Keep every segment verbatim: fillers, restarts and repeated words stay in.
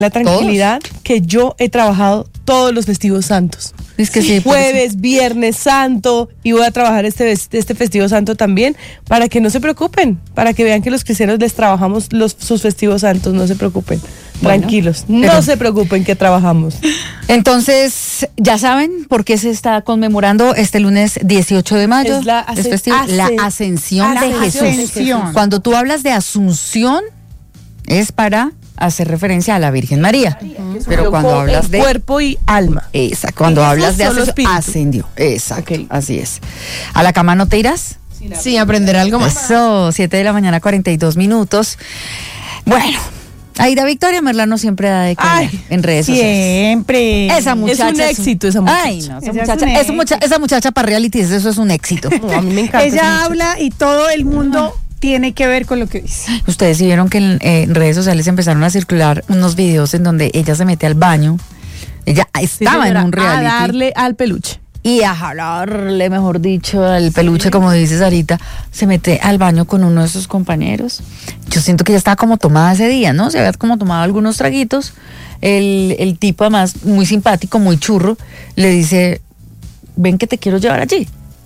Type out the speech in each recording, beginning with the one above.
la tranquilidad ¿Todos? que yo he trabajado todos los festivos santos. Es que sí, jueves, viernes santo, y voy a trabajar este, este festivo santo también, para que no se preocupen, para que vean que los cristianos les trabajamos los, sus festivos santos, no se preocupen. Bueno, tranquilos, no pero, se preocupen que trabajamos. Entonces, ya saben por qué se está conmemorando este lunes dieciocho de mayo. Es la, asen- es festivo, asen- la ascensión la de Jesús. ascensión. Cuando tú hablas de asunción, es para hacer referencia a la Virgen María. Uh-huh. Pero cuando hablas de cuerpo y alma. Exacto, cuando hablas de ascensión, ascendió. Exacto, okay. Así es. ¿A la cama no te irás? Sí, aprender algo más. Eso, siete de la mañana, cuarenta y dos minutos. Bueno, Aida Victoria Merlano siempre da de caer en redes sociales. Siempre. Esa muchacha. Es un éxito esa muchacha. Ay, no, esa, muchacha, es mucha, esa muchacha para reality, eso es un éxito. No, a mí me encanta. Ella habla y todo el mundo tiene que ver con lo que dice. Ustedes sí vieron que en, eh, en redes sociales empezaron a circular unos videos en donde ella se mete al baño. Ella estaba sí, en un reality. A darle al peluche. Y a jalarle, mejor dicho, al peluche, sí. Como dice Sarita, se mete al baño con uno de sus compañeros. Yo siento que ella estaba como tomada ese día, ¿no? Se había como tomado algunos traguitos. El, el tipo, además, muy simpático, muy churro, le dice, ven que te quiero llevar allí.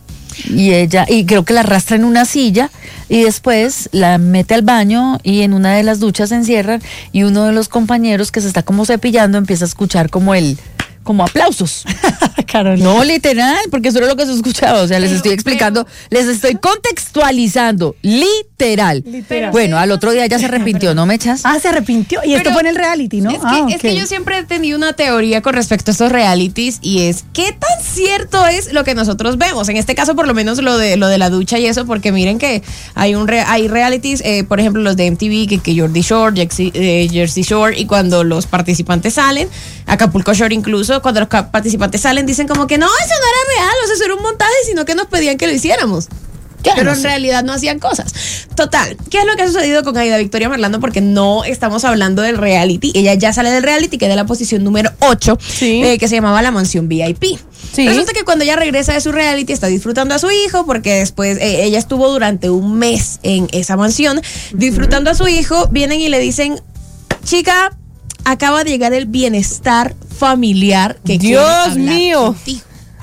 Y ella, y creo que la arrastra en una silla y después la mete al baño y en una de las duchas se encierran y uno de los compañeros que se está como cepillando empieza a escuchar como el, como aplausos. Carolina. No, literal, porque eso era lo que se escuchaba, o sea, les estoy explicando, les estoy contextualizando, literal. Literal. Bueno, al otro día ella se arrepintió, ¿no me echas? Ah, se arrepintió, y Pero esto fue en el reality, ¿no? Es que, ah, es okay. que yo siempre he tenido una teoría con respecto a estos realities y es, ¿qué tan cierto es lo que nosotros vemos? En este caso, por lo menos lo de lo de la ducha y eso, porque miren que hay un re, hay realities, eh, por ejemplo, los de M T V, que, que Jersey Shore, Jersey, eh, Jersey Shore, y cuando los participantes salen, Acapulco Shore incluso, cuando los participantes salen dicen como que no, eso no era real, o sea, eso era un montaje, sino que nos pedían que lo hiciéramos. Pero no en sé. realidad no hacían cosas. Total, ¿qué es lo que ha sucedido con Aida Victoria Merlano? Porque no estamos hablando del reality. Ella ya sale del reality, queda en la posición número ocho, sí. eh, que se llamaba La Mansión V I P. Sí. Resulta que cuando ella regresa de su reality está disfrutando a su hijo, porque después eh, ella estuvo durante un mes en esa mansión, uh-huh. disfrutando a su hijo. Vienen y le dicen, chica, acaba de llegar el bienestar familiar que Dios mío. Contigo.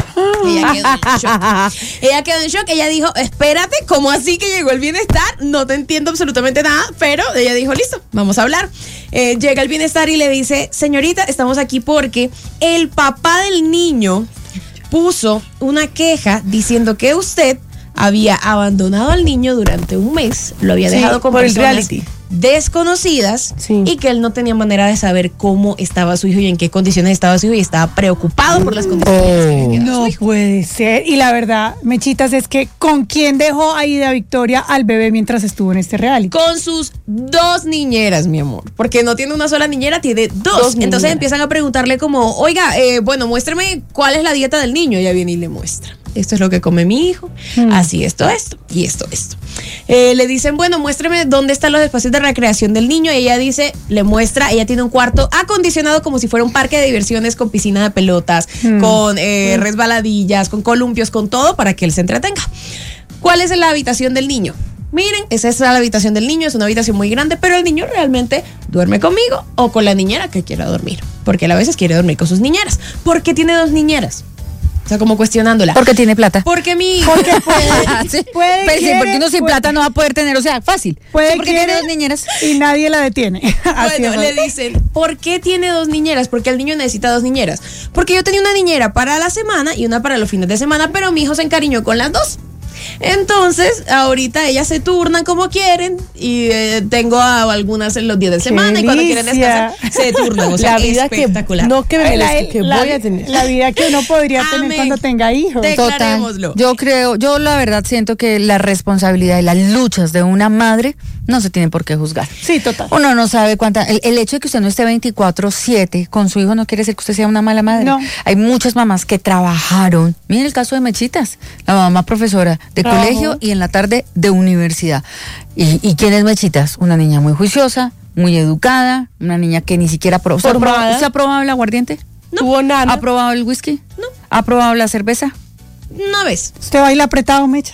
Ella quedó en shock. Ella quedó en shock. Ella dijo, espérate, ¿cómo así que llegó el bienestar? No te entiendo absolutamente nada, pero ella dijo, listo, vamos a hablar. Eh, llega el bienestar y le dice, señorita, estamos aquí porque el papá del niño puso una queja diciendo que usted había abandonado al niño durante un mes, lo había sí, dejado con por personas el reality. desconocidas, sí. y que él no tenía manera de saber cómo estaba su hijo y en qué condiciones estaba su hijo y estaba preocupado por las condiciones. Oh, que no puede ser. Y la verdad, Mechitas, es que ¿con quién dejó Aida Victoria al bebé mientras estuvo en este reality? Con sus dos niñeras, mi amor, porque no tiene una sola niñera, tiene dos. dos Entonces niñeras. Empiezan a preguntarle como, oiga, eh, bueno, muéstrame cuál es la dieta del niño. Ella viene y le muestra. Esto es lo que come mi hijo, mm. así esto, esto, y esto, esto. Eh, le dicen, bueno, muéstrame dónde están los espacios de recreación del niño. Y ella dice, le muestra, ella tiene un cuarto acondicionado como si fuera un parque de diversiones con piscina de pelotas, mm. con eh, mm. resbaladillas, con columpios, con todo para que él se entretenga. ¿Cuál es la habitación del niño? Miren, esa es la habitación del niño, es una habitación muy grande, pero el niño realmente duerme conmigo o con la niñera que quiera dormir, porque él a veces quiere dormir con sus niñeras. ¿Por qué tiene dos niñeras? O sea, como cuestionándola. Porque tiene plata. Porque mi hijo. Porque puede. sí. puede Pero quiere, sí, porque uno sin puede, plata no va a poder tener, o sea, fácil. Puede sí, porque tiene dos niñeras. Y nadie la detiene. Bueno, le dicen, ¿por qué tiene dos niñeras? Porque el niño necesita dos niñeras. Porque yo tenía una niñera para la semana y una para los fines de semana, pero mi hijo se encariñó con las dos. Entonces, ahorita ellas se turnan como quieren y eh, tengo a algunas en los días de semana y cuando quieren descansar se turnan. O sea, la vida espectacular. Que, no que me la, que la, voy a tener. La vida que uno podría Amén. tener cuando tenga hijos. Declarémoslo. Yo creo, yo la verdad siento que la responsabilidad y las luchas de una madre no se tienen por qué juzgar. Sí, total. Uno no sabe cuánta, el, el hecho de que usted no esté veinticuatro siete con su hijo no quiere decir que usted sea una mala madre. No. Hay muchas mamás que trabajaron. Miren el caso de Mechitas, la mamá profesora de Trabajo. colegio y en la tarde de universidad. ¿Y, y quién es Mechitas? Una niña muy juiciosa, muy educada, una niña que ni siquiera probó. ¿Usted ha probado, ¿usted ha probado el aguardiente? No. ¿Tuvo nada? ¿Ha probado el whisky? No. ¿Ha probado la cerveza? Una vez. ¿Usted baila apretado, Mechas?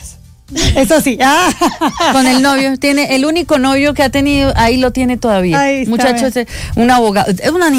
Eso sí. Ah. Con el novio, tiene el único novio que ha tenido, ahí lo tiene todavía. Ahí está, Muchacho, bien. es un abogado, es una